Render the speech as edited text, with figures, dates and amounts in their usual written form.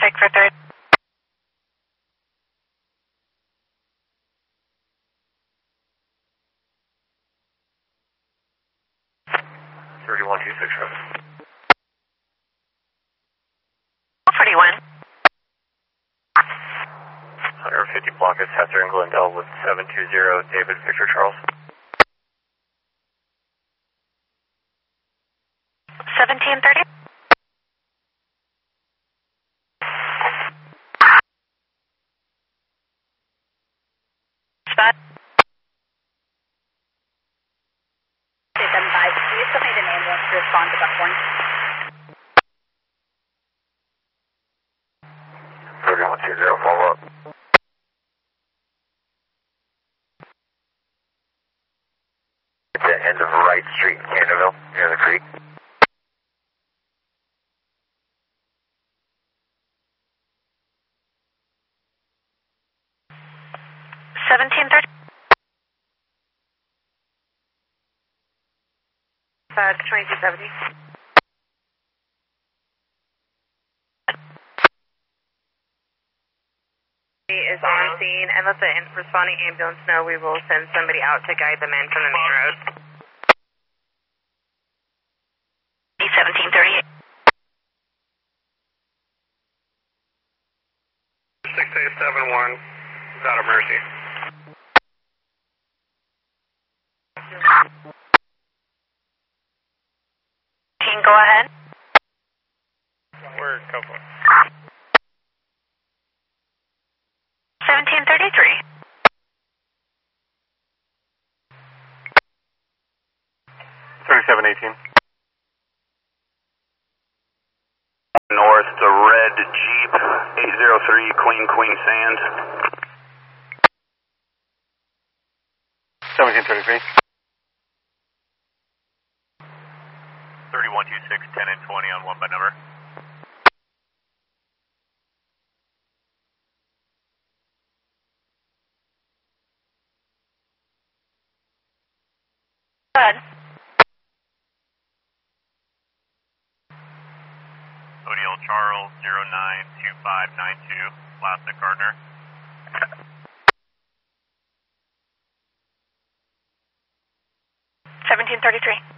Take for 3. 3126. 41. 150 Blockets, Hester and Glendale with 720 David Victor Charles. 1730. Spot. State 75. Do you still need an ambulance to respond to Buckhorn? 3120, follow up. At the end of Wright Street in Canterville, near the creek. $1730. 2270. Is on scene and let the responding ambulance know we will send somebody out to guide them in from the main road. 1738. 6871, without a mercy. Team, go ahead. We're Copeland. 1733. 3718. North, the red Jeep, 803 Queen Sands. 1733. 3126, 10 and 20 on 1 by number. Good. ODL Charles 092592, Plastic Gardner. 1733.